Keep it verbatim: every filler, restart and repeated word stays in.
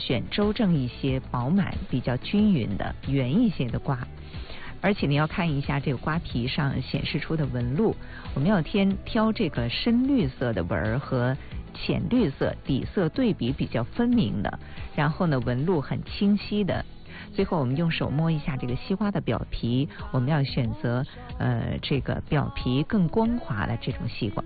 选周正一些、饱满、比较均匀的、圆一些的瓜。而且你要看一下这个瓜皮上显示出的纹路，我们要添挑这个深绿色的纹儿和浅绿色底色对比比较分明的，然后呢纹路很清晰的。最后我们用手摸一下这个西瓜的表皮，我们要选择呃这个表皮更光滑的这种西瓜。